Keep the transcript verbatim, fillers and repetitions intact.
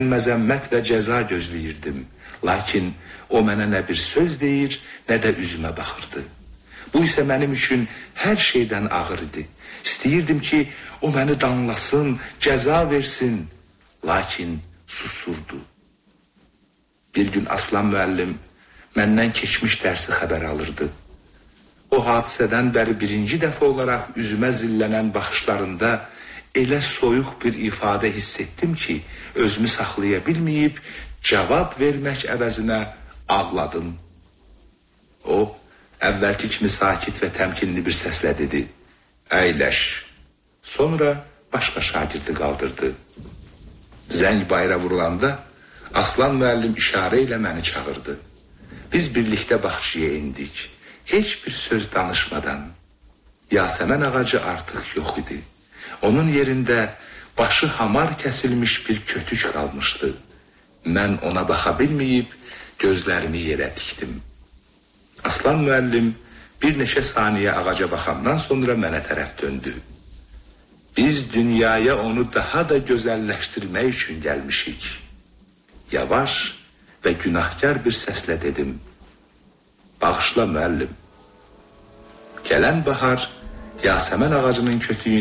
məzəmmət və cəza gözləyirdim. Lakin o mənə nə bir söz deyir, nə də üzümə baxırdı. Bu isə mənim üçün hər şeydən ağır idi. İstəyirdim ki, o məni danlasın, cəza versin. Lakin susurdu. Bir gün Aslan müəllim məndən keçmiş dərsi xəbər alırdı. O hadisədən bəri birinci dəfə olaraq üzümə zillənən baxışlarında elə soyuq bir ifadə hiss etdim ki, özümü saxlaya bilməyib cavab vermək əvəzinə ağladım. O, əvvəlki kimi sakit və təmkinli bir səslə dedi: "Əyləş." Sonra başqa şagirdi qaldırdı. Zəng bayra vurulanda Aslan müəllim işarə ilə məni çağırdı. Biz birlikdə bağçaya indik. Heç bir söz danışmadan. Yasəmən ağacı artıq yox idi. Onun yerində başı hamar kəsilmiş bir kötük qalmışdı. Mən ona baxa bilməyib gözlərimi yerə tikdim. Aslan müəllim bir neçə saniyə ağaca baxandan sonra mənə tərəf döndü. Biz dünyaya onu daha da gözəlləşdirmək üçün gəlmişik. Yavaş və günahkar bir səslə dedim: "Bağışla müəllim." Gələn bahar Yasəmən ağacının kötüyünü